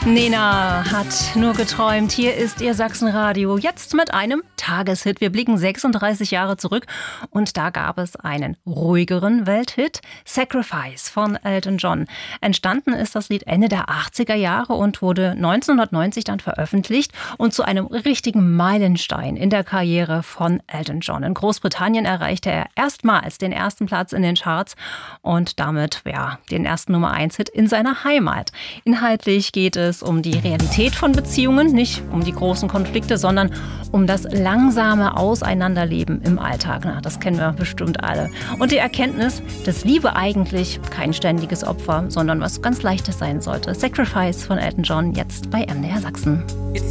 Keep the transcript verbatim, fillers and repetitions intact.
Nena hat nur geträumt. Hier ist Ihr Sachsenradio. Jetzt mit einem Tageshit. Wir blicken sechsunddreißig Jahre zurück und da gab es einen ruhigeren Welthit. Sacrifice von Elton John. Entstanden ist das Lied Ende der achtziger Jahre und wurde neunzehnhundertneunzig dann veröffentlicht und zu einem richtigen Meilenstein in der Karriere von Elton John. In Großbritannien erreichte er erstmals den ersten Platz in den Charts und damit ja, den ersten Nummer eins Hit in seiner Heimat. Inhaltlich geht es um die Realität von Beziehungen, nicht um die großen Konflikte, sondern um das langsame Auseinanderleben im Alltag. Na, das kennen wir bestimmt alle. Und die Erkenntnis, dass Liebe eigentlich kein ständiges Opfer, sondern was ganz Leichtes sein sollte. Sacrifice von Elton John, jetzt bei M D R Sachsen.